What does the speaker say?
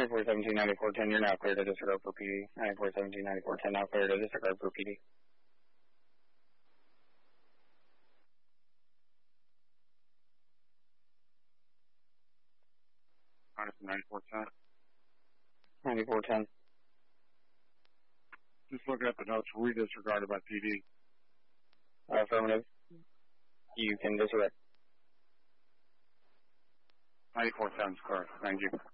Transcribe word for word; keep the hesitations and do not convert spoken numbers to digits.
ninety-four seventeen, ninety-four ten, you're now clear to disregard for P D. ninety-four seventeen, ninety-four ten, now clear to disregard for P D. ninety-four ten. ninety-four ten. Just looking at the notes, we disregarded by P D. Affirmative. You can disregard. ninety-four ten is correct. Thank you.